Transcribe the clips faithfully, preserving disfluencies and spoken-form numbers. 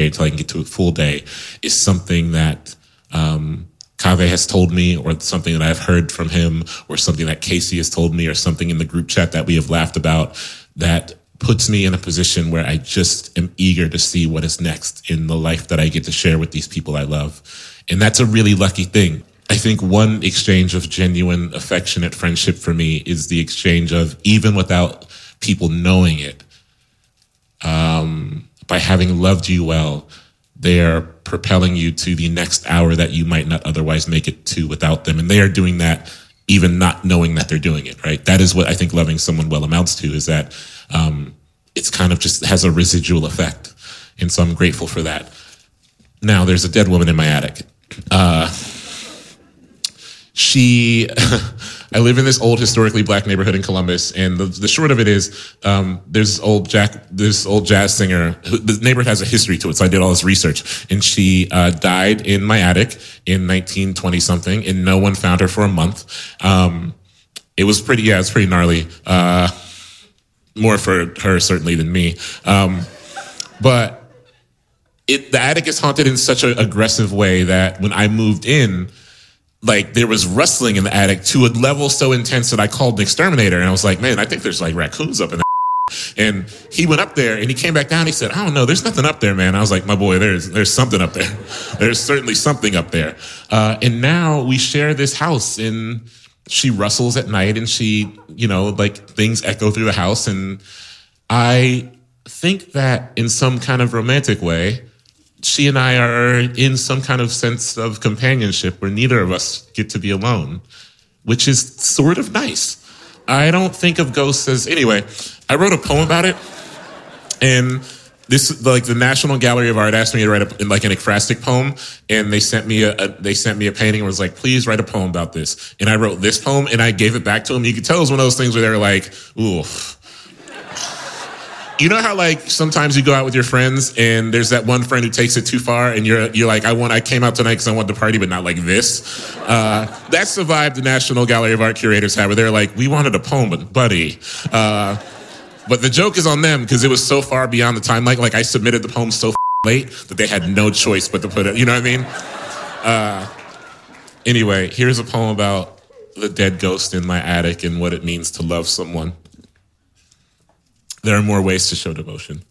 until I can get to a full day is something that um, Kaveh has told me, or something that I've heard from him, or something that Casey has told me, or something in the group chat that we have laughed about that puts me in a position where I just am eager to see what is next in the life that I get to share with these people I love. And that's a really lucky thing. I think one exchange of genuine, affectionate friendship for me is the exchange of, even without people knowing it, um, by having loved you well, they are propelling you to the next hour that you might not otherwise make it to without them. And they are doing that even not knowing that they're doing it, right? That is what I think loving someone well amounts to, is that um, it's kind of just has a residual effect. And so I'm grateful for that. Now, there's a dead woman in my attic. Uh, she, I live in this old historically black neighborhood in Columbus, and the, the short of it is, um, there's this old Jack, this old jazz singer. Who, the neighborhood has a history to it, so I did all this research, and she uh, died in my attic in nineteen twenty something, and no one found her for a month. Um, it was pretty, yeah, it's pretty gnarly. Uh, more for her certainly than me, um, but it, the attic is haunted in such an aggressive way that when I moved in, like, there was rustling in the attic to a level so intense that I called an exterminator, and I was like, man, I think there's like raccoons up in there. And he went up there and he came back down. He said, I don't know, there's nothing up there, man. I was like, my boy, there's there's something up there. There's certainly something up there. Uh, and now we share this house, and she rustles at night, and she, you know, like, things echo through the house. And I think that in some kind of romantic way, she and I are in some kind of sense of companionship where neither of us get to be alone, which is sort of nice. I don't think of ghosts as... Anyway, I wrote a poem about it, and this, like, the National Gallery of Art asked me to write a, like an ekphrastic poem, and they sent me a, a they sent me a painting and was like, please write a poem about this. And I wrote this poem, and I gave it back to them. You could tell it was one of those things where they were like, ooh. You know how, like, sometimes you go out with your friends and there's that one friend who takes it too far, and you're you're like, I want I came out tonight because I want to party, but not like this. Uh, that's the vibe the National Gallery of Art curators have, where they're like, we wanted a poem, but buddy. Uh, but the joke is on them because it was so far beyond the time. Like, like I submitted the poem so late that they had no choice but to put it. You know what I mean? Uh, anyway, here's a poem about the dead ghost in my attic and what it means to love someone. There are more ways to show devotion.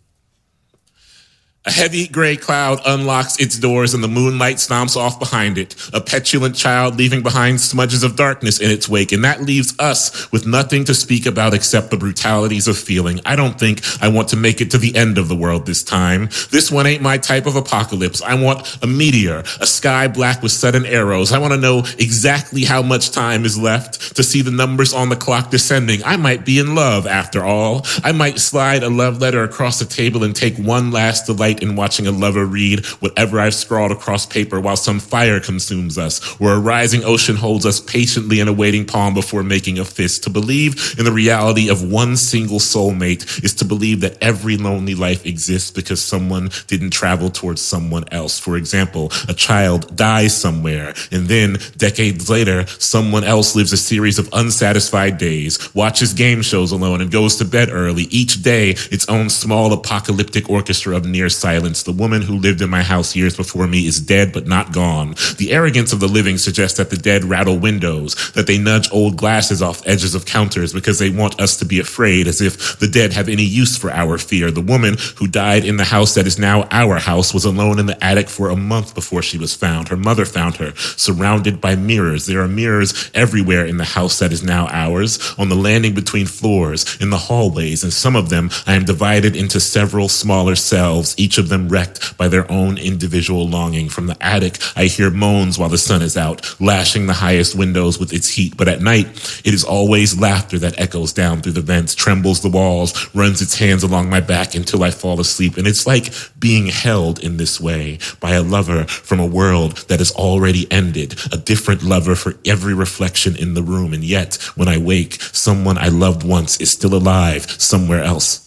A heavy gray cloud unlocks its doors and the moonlight stomps off behind it, a petulant child leaving behind smudges of darkness in its wake, and that leaves us with nothing to speak about except the brutalities of feeling. I don't think I want to make it to the end of the world this time. This one ain't my type of apocalypse. I want a meteor, a sky black with sudden arrows. I want to know exactly how much time is left to see the numbers on the clock descending. I might be in love after all. I might slide a love letter across the table and take one last delight in watching a lover read whatever I've scrawled across paper while some fire consumes us, or a rising ocean holds us patiently in a waiting palm before making a fist. To believe in the reality of one single soulmate is to believe that every lonely life exists because someone didn't travel towards someone else. For example, a child dies somewhere, and then decades later, someone else lives a series of unsatisfied days, watches game shows alone, and goes to bed early. Each day, its own small apocalyptic orchestra of near silence. The woman who lived in my house years before me is dead but not gone. The arrogance of the living suggests that the dead rattle windows, that they nudge old glasses off edges of counters because they want us to be afraid, as if the dead have any use for our fear. The woman who died in the house that is now our house was alone in the attic for a month before she was found. Her mother found her surrounded by mirrors. There are mirrors everywhere in the house that is now ours, on the landing between floors, in the hallways, and some of them I am divided into several smaller selves, each of them wrecked by their own individual longing. From the attic, I hear moans while the sun is out, lashing the highest windows with its heat. But at night, it is always laughter that echoes down through the vents, trembles the walls, runs its hands along my back until I fall asleep. And it's like being held in this way by a lover from a world that has already ended, a different lover for every reflection in the room. And yet, when I wake, someone I loved once is still alive somewhere else.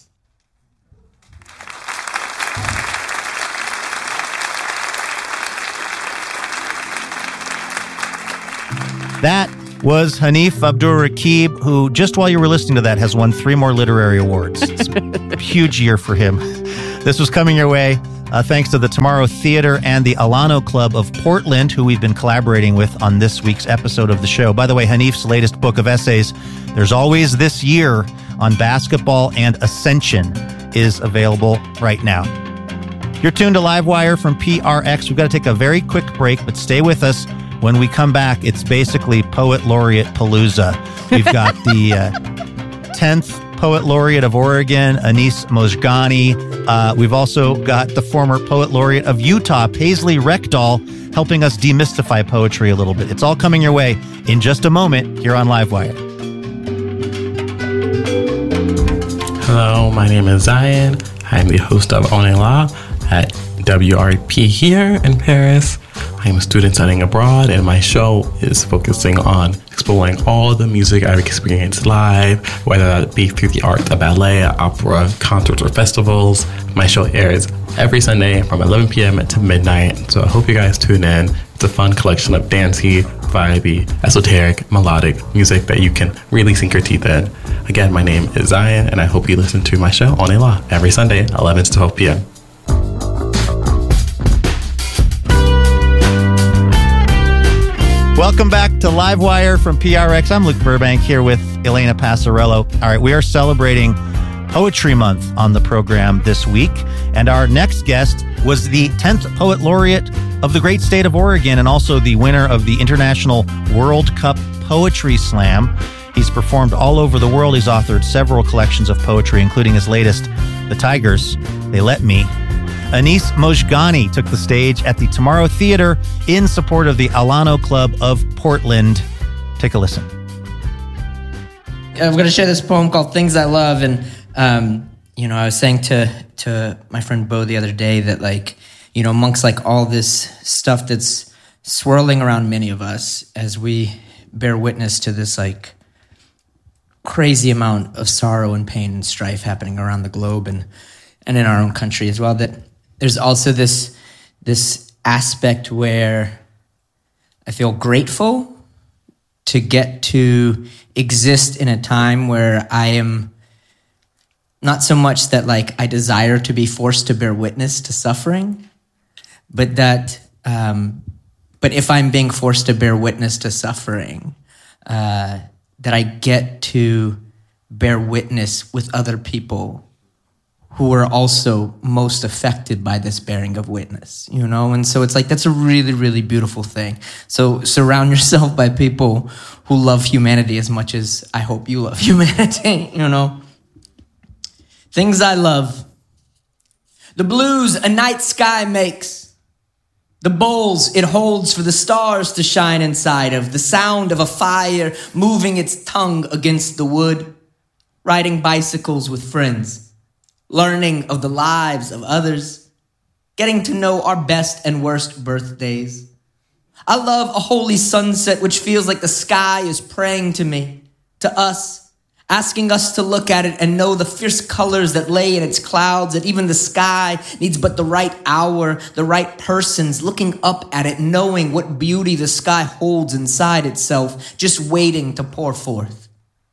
That was Hanif Abdur-Rakib, who, just while you were listening to that, has won three more literary awards. It's a huge year for him. This was coming your way Uh, thanks to the Tomorrow Theater and the Alano Club of Portland, who we've been collaborating with on this week's episode of the show. By the way, Hanif's latest book of essays, There's Always This Year on Basketball and Ascension, is available right now. You're tuned to Livewire from P R X. We've got to take a very quick break, but stay with us. When we come back, it's basically Poet Laureate Palooza. We've got the uh, tenth Poet Laureate of Oregon, Anis Mojgani. Uh, we've also got the former Poet Laureate of Utah, Paisley Rekdal, helping us demystify poetry a little bit. It's all coming your way in just a moment here on Livewire. Hello, my name is Zion. I'm the host of On a Law at W R P here in Paris. I'm a student studying abroad, and my show is focusing on exploring all the music I've experienced live, whether that be through the art of ballet, opera, concerts, or festivals. My show airs every Sunday from eleven p.m. to midnight, so I hope you guys tune in. It's a fun collection of dancey, vibey, esoteric, melodic music that you can really sink your teeth in. Again, my name is Zion, and I hope you listen to my show On a Law every Sunday, eleven to twelve p.m. Welcome back to Livewire from P R X. I'm Luke Burbank here with Elena Passarello. All right, we are celebrating Poetry Month on the program this week, and our next guest was the tenth Poet Laureate of the great state of Oregon and also the winner of the International World Cup Poetry Slam. He's performed all over the world. He's authored several collections of poetry, including his latest, The Tigers, They Let Me. Anis Mojgani took the stage at the Tomorrow Theater in support of the Alano Club of Portland. Take a listen. I'm going to share this poem called Things I Love. And, um, you know, I was saying to, to my friend Bo the other day that, like, you know, amongst like all this stuff that's swirling around many of us as we bear witness to this, like, crazy amount of sorrow and pain and strife happening around the globe and, and in our own country as well, that there's also this this aspect where I feel grateful to get to exist in a time where I am not so much that like I desire to be forced to bear witness to suffering, but that um, but if I'm being forced to bear witness to suffering, uh, that I get to bear witness with other people who are also most affected by this bearing of witness, you know? And so it's like, that's a really, really beautiful thing. So surround yourself by people who love humanity as much as I hope you love humanity, you know? Things I love. The blues a night sky makes. The bowls it holds for the stars to shine inside of. The sound of a fire moving its tongue against the wood. Riding bicycles with friends. Learning of the lives of others, getting to know our best and worst birthdays. I love a holy sunset which feels like the sky is praying to me, to us, asking us to look at it and know the fierce colors that lay in its clouds, that even the sky needs but the right hour, the right persons looking up at it, knowing what beauty the sky holds inside itself, just waiting to pour forth.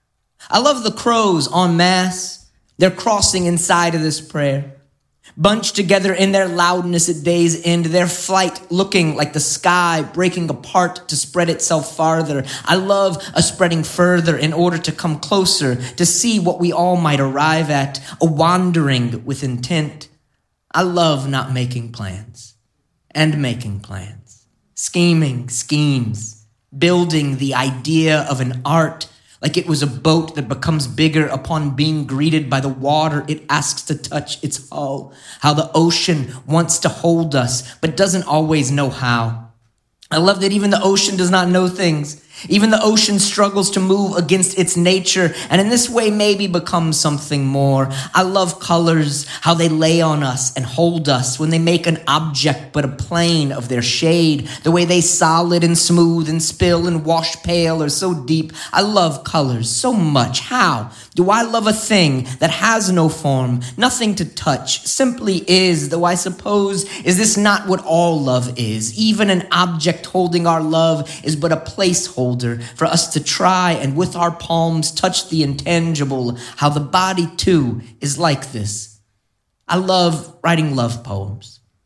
I love the crows en masse. They're crossing inside of this prayer, bunched together in their loudness at day's end, their flight looking like the sky breaking apart to spread itself farther. I love a spreading further in order to come closer, to see what we all might arrive at, a wandering with intent. I love not making plans and making plans, scheming schemes, building the idea of an art like it was a boat that becomes bigger upon being greeted by the water it asks to touch its hull. How the ocean wants to hold us, but doesn't always know how. I love that even the ocean does not know things. Even the ocean struggles to move against its nature, and in this way maybe becomes something more. I love colors, how they lay on us and hold us when they make an object but a plane of their shade, the way they solid and smooth and spill and wash pale are so deep. I love colors so much. How do I love a thing that has no form, nothing to touch, simply is, though I suppose, is this not what all love is? Even an object holding our love is but a placeholder for us to try and with our palms touch the intangible, how the body too is like this. I love writing love poems,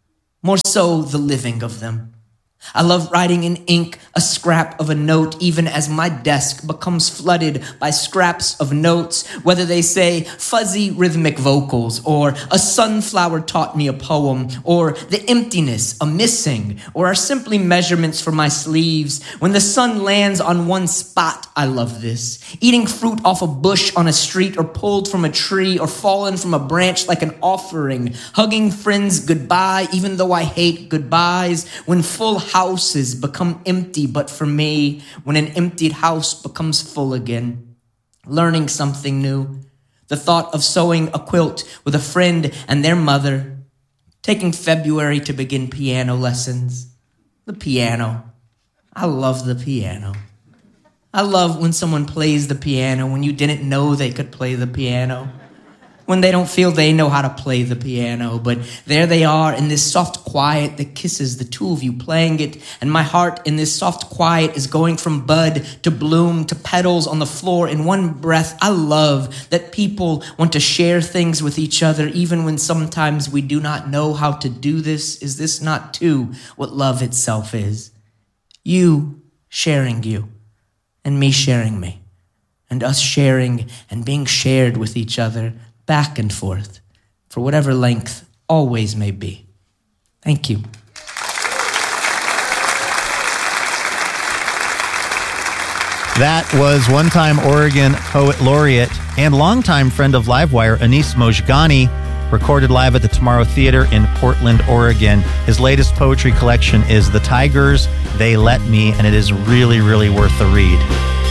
more so the living of them. I love writing in ink a scrap of a note, even as my desk becomes flooded by scraps of notes, whether they say fuzzy rhythmic vocals, or a sunflower taught me a poem, or the emptiness, a missing, or are simply measurements for my sleeves. When the sun lands on one spot, I love this. Eating fruit off a bush on a street, or pulled from a tree, or fallen from a branch like an offering. Hugging friends goodbye, even though I hate goodbyes. When full houses become empty, but for me, when an emptied house becomes full again. Learning something new. The thought of sewing a quilt with a friend and their mother. Taking February to begin piano lessons. The piano. I love the piano. I love when someone plays the piano when you didn't know they could play the piano. When they don't feel they know how to play the piano, but there they are in this soft quiet that kisses the two of you playing it, and my heart in this soft quiet is going from bud to bloom to petals on the floor in one breath. I love that people want to share things with each other even when sometimes we do not know how to do this. Is this not too what love itself is? You sharing you, and me sharing me, and us sharing and being shared with each other, back and forth, for whatever length always may be. Thank you. That was one-time Oregon Poet Laureate and longtime friend of Livewire, Anis Mojgani, recorded live at the Tomorrow Theater in Portland, Oregon. His latest poetry collection is The Tigers, They Let Me, and it is really, really worth the read.